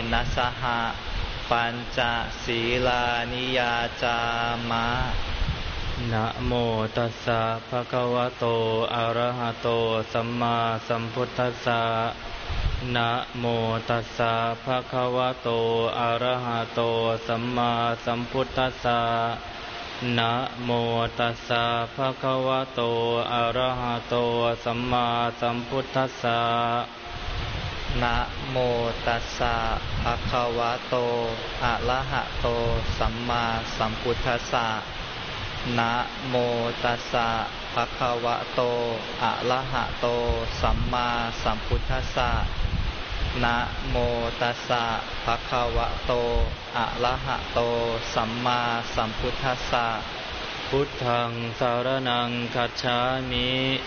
นัสหะปัญจศีลานิยาจามะนะโมตัสสะภะคะวะโตอะระหะโตสัมมาสัมพุทธัสสะนะโมตัสสะภะคะวะโตอะระหะโตสัมมาสัมพุทธัสสะนะโมตัสสะภะคะวะโตอะระหะโตสัมมาสัมพุทธัสสะนะโมตัสสะภะคะวะโตอะระหะโตสัมมาสัมพุทธัสสะนะโมตัสสะภะคะวะโตอะระหะโตสัมมาสัมพุทธัสสะนะโมตัสสะภะคะวะโตอะระหะโตสัมมาสัมพุทธัสสะพุทธังสารนังคัจฉามิ